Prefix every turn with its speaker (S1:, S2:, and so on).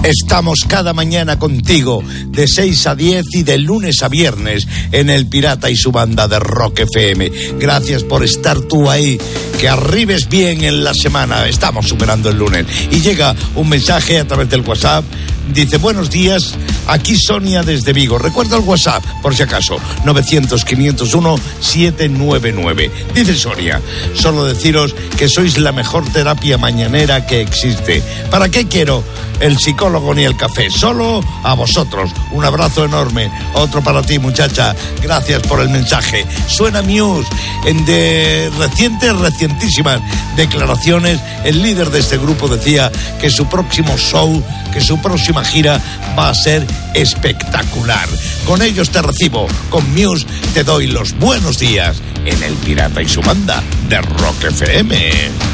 S1: Estamos cada mañana contigo de 6 a 10 y de lunes a viernes en El Pirata y su banda de Rock FM. Gracias por estar tú ahí, que arribes bien en la semana. Estamos superando el lunes. Y llega un mensaje a través del WhatsApp. Dice, buenos días, aquí Sonia desde Vigo. Recuerda el WhatsApp, por si acaso, 900-501-799. Dice Sonia, solo deciros que sois la mejor terapia mañanera que existe. ¿Para qué quiero el psicólogo ni el café? Solo a vosotros. Un abrazo enorme. Otro para ti, muchacha. Gracias por el mensaje. Suena Muse. De recientísimas declaraciones, el líder de este grupo decía que su próximo show, que su próxima gira va a ser espectacular. Con ellos te recibo. Con Muse te doy los buenos días en El Pirata y su banda de Rock FM.